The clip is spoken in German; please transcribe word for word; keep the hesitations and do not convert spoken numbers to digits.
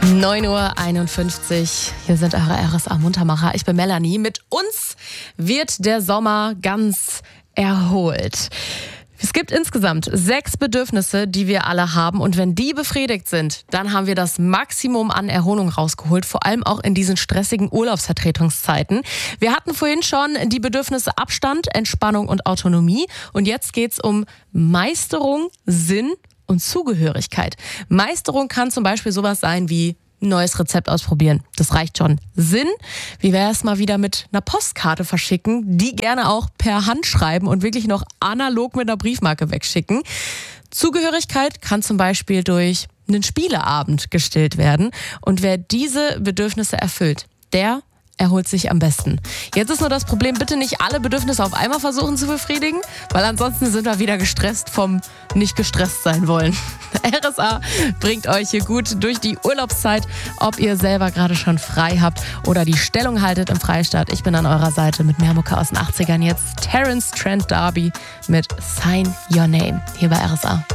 neun Uhr einundfünfzig, hier sind eure R S A-Muntermacher. Ich bin Melanie. Mit uns wird der Sommer ganz erholt. Es gibt insgesamt sechs Bedürfnisse, die wir alle haben. Und wenn die befriedigt sind, dann haben wir das Maximum an Erholung rausgeholt. Vor allem auch in diesen stressigen Urlaubsvertretungszeiten. Wir hatten vorhin schon die Bedürfnisse Abstand, Entspannung und Autonomie. Und jetzt geht's um Meisterung, Sinn und Zugehörigkeit. Meisterung kann zum Beispiel sowas sein wie ein neues Rezept ausprobieren. Das reicht schon. Sinn, wie wäre es mal wieder mit einer Postkarte verschicken, die gerne auch per Hand schreiben und wirklich noch analog mit einer Briefmarke wegschicken. Zugehörigkeit kann zum Beispiel durch einen Spieleabend gestillt werden. Und wer diese Bedürfnisse erfüllt, der erholt sich am besten. Jetzt ist nur das Problem, bitte nicht alle Bedürfnisse auf einmal versuchen zu befriedigen, weil ansonsten sind wir wieder gestresst vom nicht gestresst sein wollen. R S A bringt euch hier gut durch die Urlaubszeit, ob ihr selber gerade schon frei habt oder die Stellung haltet im Freistaat. Ich bin an eurer Seite mit mehr Mucke aus den achtzigern. Jetzt Terence Trent D'Arby mit Sign Your Name hier bei R S A.